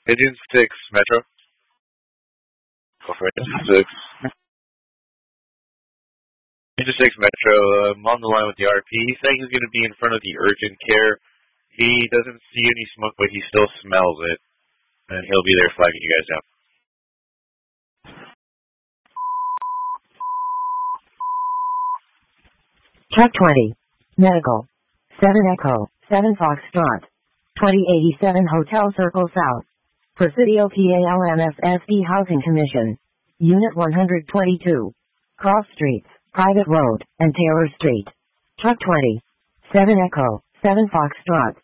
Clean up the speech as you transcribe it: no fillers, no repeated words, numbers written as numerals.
Engine 6, Metro. Go for Engine 6. Engine 6, Metro. I'm on the line with the RP. He's saying he's going to be in front of the urgent care. He doesn't see any smoke, but he still smells it. And he'll be there flagging you guys down. Truck 20. Medical. 7 Echo. 7 Foxtrot. 2087 Hotel Circle South. Presidio PALMSSD Housing Commission. Unit 122. Cross Streets, Private Road, and Taylor Street. Truck 20. 7 Echo. 7 Foxtrot.